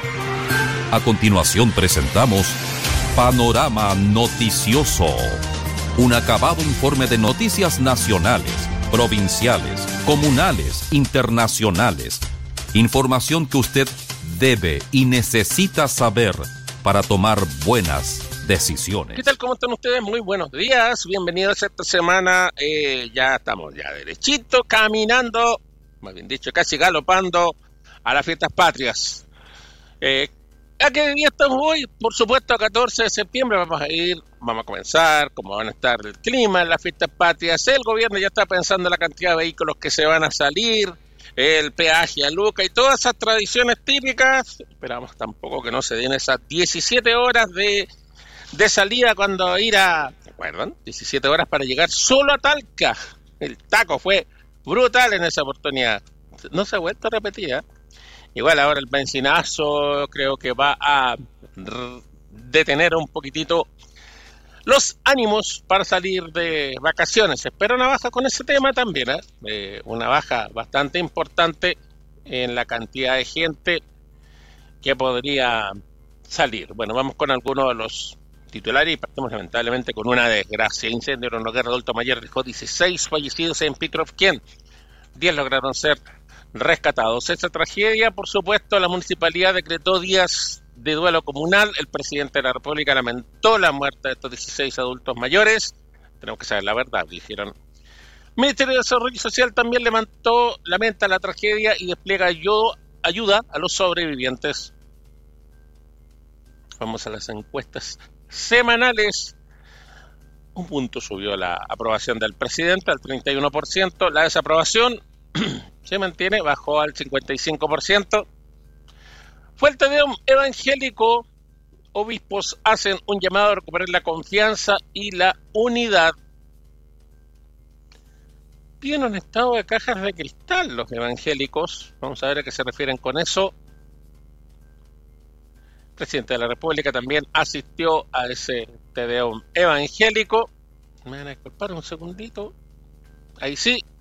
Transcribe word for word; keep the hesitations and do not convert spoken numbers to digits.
A continuación presentamos Panorama Noticioso, un acabado informe de noticias nacionales, provinciales, comunales, internacionales. Información que usted debe y necesita saber para tomar buenas decisiones. ¿Qué tal? ¿Cómo están ustedes? Muy buenos días. Bienvenidos a esta semana. Eh, ya estamos ya derechito, caminando, más bien dicho, casi galopando a las fiestas patrias. Eh, ¿A qué día estamos hoy? Por supuesto, a catorce de septiembre vamos a ir, vamos a comenzar, cómo van a estar el clima en las fiestas patrias. El gobierno ya está pensando en la cantidad de vehículos que se van a salir, el peaje a Luca y todas esas tradiciones típicas. Esperamos tampoco que no se den esas diecisiete horas de, de salida cuando ir a... ¿Recuerdan? diecisiete horas para llegar solo a Talca. El taco fue brutal en esa oportunidad. No se ha vuelto a repetir, ¿eh? Igual ahora el benzinazo creo que va a detener un poquitito los ánimos para salir de vacaciones. Se espera una baja con ese tema también, ¿eh? Eh, una baja bastante importante en la cantidad de gente que podría salir. Bueno, vamos con algunos de los titulares y partimos lamentablemente con una desgracia. Incendio en un hogar de adulto mayor dejó dieciséis fallecidos en Pitrovquén. diez lograron ser rescatados. Esta tragedia, por supuesto, la municipalidad decretó días de duelo comunal. El presidente de la República lamentó la muerte de estos dieciséis adultos mayores. Tenemos que saber la verdad, dijeron. El Ministerio de Desarrollo Social también lamentó, lamenta la tragedia y despliega yo, ayuda a los sobrevivientes. Vamos a las encuestas semanales. Un punto subió la aprobación del presidente al treinta y uno por ciento. La desaprobación se mantiene, bajó al cincuenta y cinco por ciento. Fue el Tedeum evangélico. Obispos hacen un llamado a recuperar la confianza y la unidad. Piden un estado de cajas de cristal los evangélicos. Vamos a ver a qué se refieren con eso. El presidente de la República también asistió a ese Tedeum evangélico. Me van a disculpar un segundito. Ahí sí.